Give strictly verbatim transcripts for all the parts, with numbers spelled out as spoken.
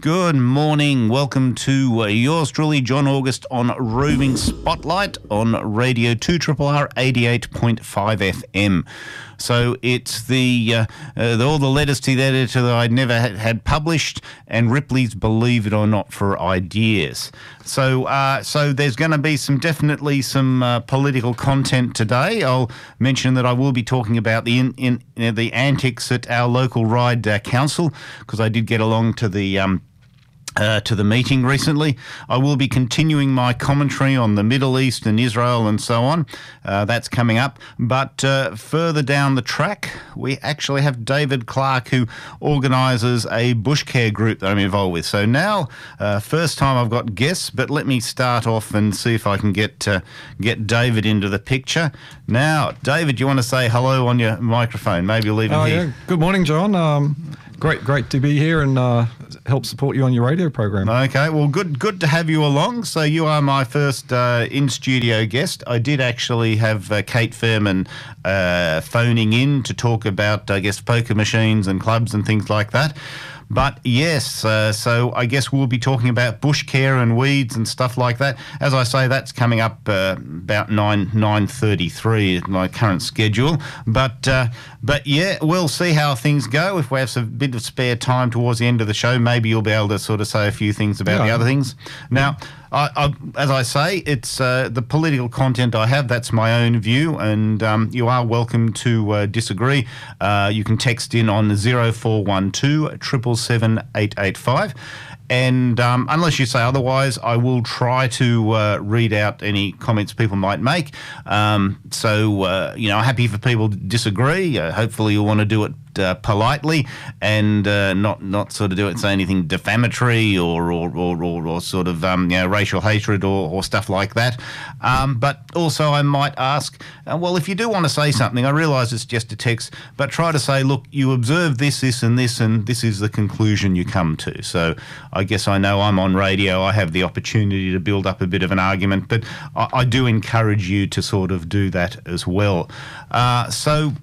Good morning. Welcome to uh, yours truly, John August, on Roving Spotlight on Radio two R R R eighty-eight point five F M. So it's the, uh, uh, the all the letters to the editor that I'd never had, had published, and Ripley's Believe It or Not for Ideas. So uh, so there's going to be some definitely some uh, political content today. I'll mention that I will be talking about the in, in uh, the antics at our local Ryde uh, council, because I did get along to the um, Uh, to the meeting recently. I will be continuing my commentary on the Middle East and Israel and so on. Uh, that's coming up. But uh, further down the track, we actually have David Clark, who organises a bush care group that I'm involved with. So now, uh, first time I've got guests, but let me start off and see if I can get uh, get David into the picture. Now, David, do you want to say hello on your microphone? Maybe you'll leave him oh, here. Yeah. Good morning, John. Um, great, great to be here and uh, help support you on your radio program. Okay, well, good good to have you along. So you are my first uh, in-studio guest. I did actually have uh, Kate Fairman uh, phoning in to talk about, I guess, poker machines and clubs and things like that. But yes, uh, so I guess we'll be talking about bush care and weeds and stuff like that. As I say, that's coming up uh, about nine nine thirty three at my current schedule. But uh, but yeah, we'll see how things go. If we have a bit of spare time towards the end of the show, maybe you'll be able to sort of say a few things about yeah. the other things. Now, I, I, as I say, it's uh, the political content I have. That's my own view, and um, you are welcome to uh, disagree. Uh, you can text in on zero four one two, seven seven eight eight five. And um, unless you say otherwise, I will try to uh, read out any comments people might make. Um, so, uh, you know, happy for people to disagree. Uh, hopefully you'll want to do it uh, politely and uh, not not sort of do it, say anything defamatory or or, or, or, or sort of um, you know, racial hatred or, or stuff like that. Um, but also I might ask, uh, well, if you do want to say something, I realise it's just a text, but try to say, look, you observe this, this and this, and this is the conclusion you come to. So I guess I know I'm on radio, I have the opportunity to build up a bit of an argument, but I, I do encourage you to sort of do that as well. Uh, so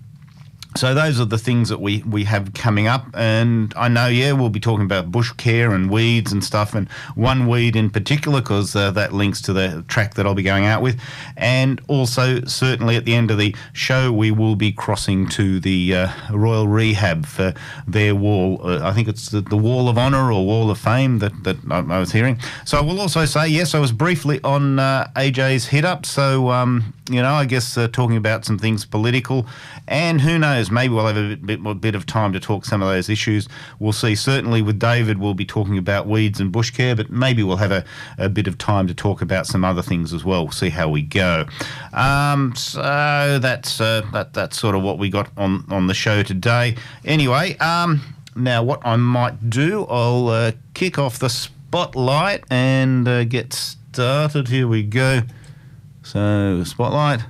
So those are the things that we, we have coming up, and I know, yeah, we'll be talking about bush care and weeds and stuff, and one weed in particular, because uh, that links to the track that I'll be going out with, and also certainly at the end of the show we will be crossing to the uh, Royal Rehab for their wall. Uh, I think it's the, the Wall of Honour or Wall of Fame that, that I, I was hearing. So I will also say, yes, I was briefly on uh, A J's hit up, so um, you know, I guess uh, talking about some things political, and who knows, maybe we'll have a bit, bit more bit of time to talk some of those issues. We'll see. Certainly with David, we'll be talking about weeds and bush care, but maybe we'll have a, a bit of time to talk about some other things as well. We'll see how we go. Um, so that's uh, that that's sort of what we got on, on the show today. Anyway, um, now what I might do, I'll uh, kick off the spotlight and uh, get started. Here we go. So, spotlight.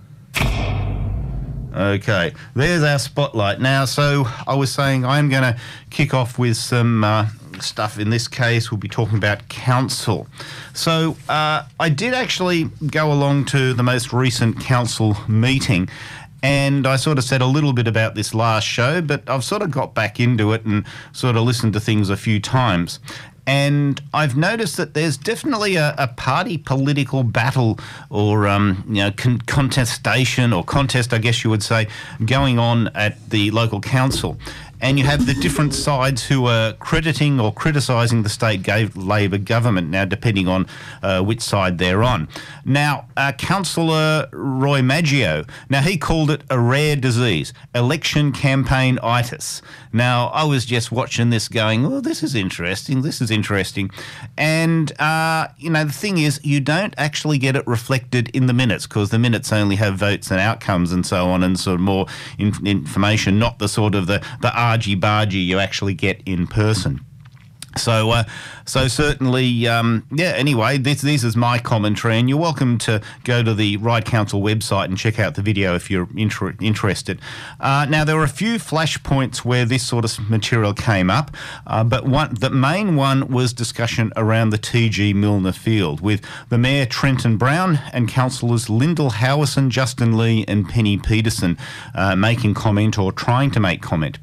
Okay, there's our spotlight. Now, so I was saying I'm going to kick off with some uh, stuff. In this case, we'll be talking about council. So uh, I did actually go along to the most recent council meeting, and I sort of said a little bit about this last show, but I've sort of got back into it and sort of listened to things a few times. And I've noticed that there's definitely a, a party political battle or, um, you know, con- contestation or contest, I guess you would say, going on at the local council. And you have the different sides who are crediting or criticising the state Labor government, now depending on uh, which side they're on. Now, uh, Councillor Roy Maggio, now he called it a rare disease, election campaign-itis. Now, I was just watching this going, oh, this is interesting, this is interesting. And, uh, you know, the thing is, you don't actually get it reflected in the minutes, because the minutes only have votes and outcomes and so on, and sort of more in- information, not the sort of the, the argy-bargy you actually get in person. So, uh, so certainly, um, yeah, anyway, this, this is my commentary, and you're welcome to go to the Ryde Council website and check out the video if you're inter- interested. Uh, now, there were a few flashpoints where this sort of material came up, uh, but one, the main one was discussion around the T G Milner Field, with the Mayor Trenton Brown and Councillors Lyndall Howison, Justin Lee and Penny Peterson uh, making comment or trying to make comment.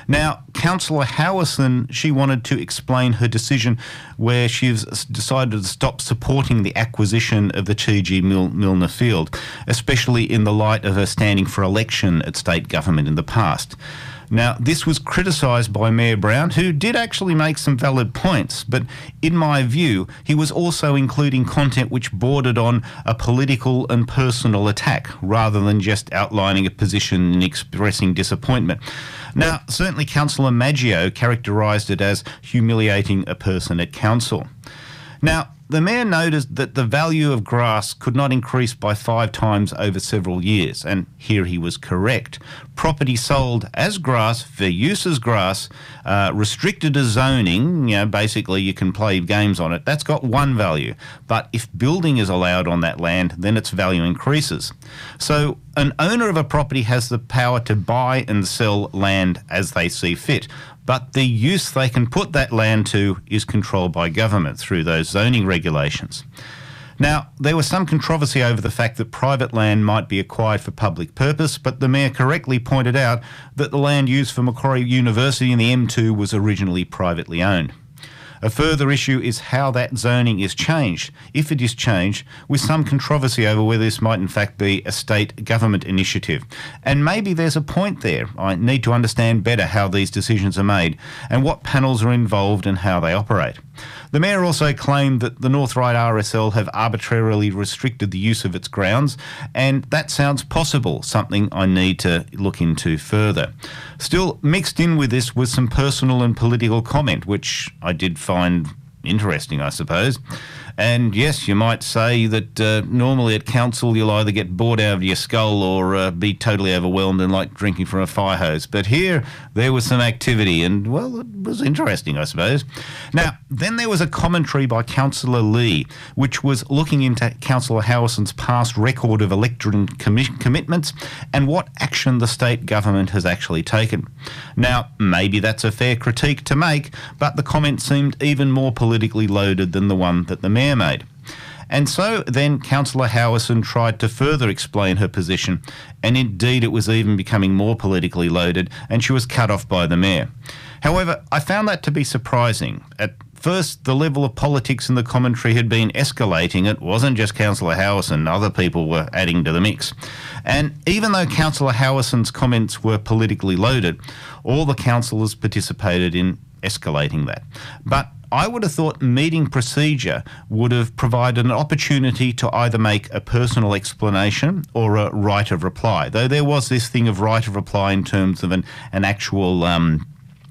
Now, Councillor Howison, she wanted to explain her decision where she's decided to stop supporting the acquisition of the T G Mil- Milner Field, especially in the light of her standing for election at state government in the past. Now, this was criticised by Mayor Brown, who did actually make some valid points, but in my view, he was also including content which bordered on a political and personal attack, rather than just outlining a position and expressing disappointment. Now, certainly Councillor Maggio characterised it as humiliating a person at council. Now, the Mayor noticed that the value of grass could not increase by five times over several years, and here he was correct. Property sold as grass, for use as grass, uh, restricted as zoning, you know, basically you can play games on it, that's got one value. But if building is allowed on that land, then its value increases. So an owner of a property has the power to buy and sell land as they see fit, but the use they can put that land to is controlled by government through those zoning regulations. Now, there was some controversy over the fact that private land might be acquired for public purpose, but the Mayor correctly pointed out that the land used for Macquarie University in the M two was originally privately owned. A further issue is how that zoning is changed, if it is changed, with some controversy over whether this might in fact be a state government initiative. And maybe there's a point there. I need to understand better how these decisions are made and what panels are involved and how they operate. The Mayor also claimed that the North Ryde R S L have arbitrarily restricted the use of its grounds, and that sounds possible, something I need to look into further. Still, mixed in with this was some personal and political comment, which I did find interesting, I suppose. And yes, you might say that uh, normally at council you'll either get bored out of your skull or uh, be totally overwhelmed and like drinking from a fire hose. But here there was some activity and, well, it was interesting, I suppose. Now, then there was a commentary by Councillor Lee, which was looking into Councillor Howison's past record of electoral commi- commitments and what action the state government has actually taken. Now, maybe that's a fair critique to make, but the comment seemed even more politically loaded than the one that the Mayor made. And so then Councillor Howison tried to further explain her position, and indeed it was even becoming more politically loaded, and she was cut off by the Mayor. However, I found that to be surprising. At first, the level of politics in the commentary had been escalating. It wasn't just Councillor Howison, other people were adding to the mix. And even though Councillor Howison's comments were politically loaded, all the councillors participated in escalating that. But I would have thought meeting procedure would have provided an opportunity to either make a personal explanation or a right of reply, though there was this thing of right of reply in terms of an, an actual um,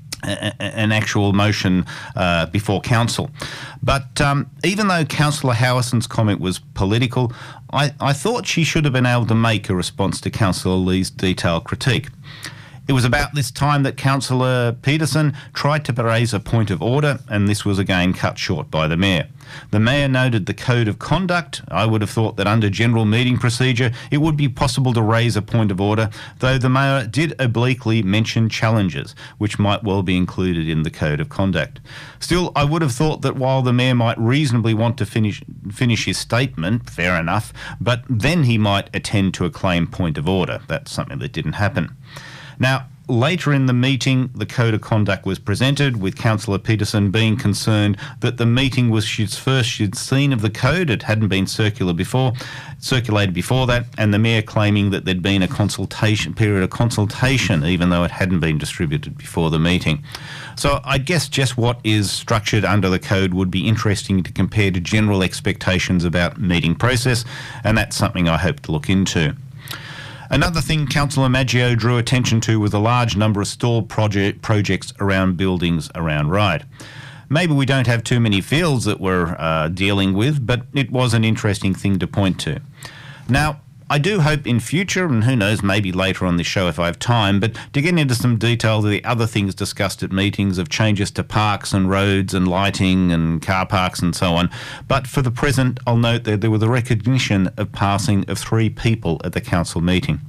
a, an actual motion uh, before council. But um, even though Councillor Howison's comment was political, I, I thought she should have been able to make a response to Councillor Lee's detailed critique. It was about this time that Councillor Peterson tried to raise a point of order, and this was again cut short by the Mayor. The Mayor noted the Code of Conduct. I would have thought that under general meeting procedure it would be possible to raise a point of order, though the Mayor did obliquely mention challenges, which might well be included in the Code of Conduct. Still, I would have thought that while the Mayor might reasonably want to finish finish his statement, fair enough, but then he might attend to a claim point of order. That's something that didn't happen. Now, later in the meeting, the Code of Conduct was presented, with Councillor Peterson being concerned that the meeting was she's first she'd seen of the code. It hadn't been circular before, circulated before that, and the Mayor claiming that there'd been a consultation period of consultation, even though it hadn't been distributed before the meeting. So I guess just what is structured under the code would be interesting to compare to general expectations about meeting process, and that's something I hope to look into. Another thing Councillor Maggio drew attention to was a large number of stalled project projects around buildings around Ryde. Maybe we don't have too many fields that we're uh, dealing with, but it was an interesting thing to point to. Now, I do hope in future, and who knows, maybe later on this show if I have time, but to get into some detail of the other things discussed at meetings of changes to parks and roads and lighting and car parks and so on. But for the present, I'll note that there was a recognition of passing of three people at the council meeting.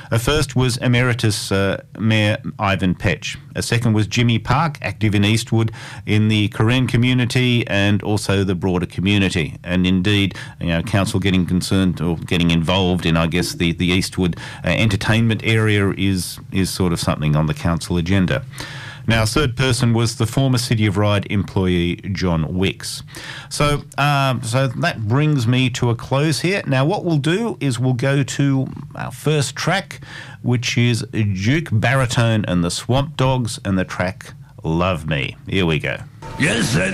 A first was Emeritus uh, Mayor Ivan Petch. A second was Jimmy Park, active in Eastwood in the Korean community and also the broader community. And indeed, you know, council getting concerned or getting involved in, I guess, the, the Eastwood uh, entertainment area is, is sort of something on the council agenda. Now, third person was the former City of Ryde employee, John Wicks. So, um, so that brings me to a close here. Now, what we'll do is we'll go to our first track, which is Duke Baritone and the Swamp Dogs and the track Love Me. Here we go. Yes, I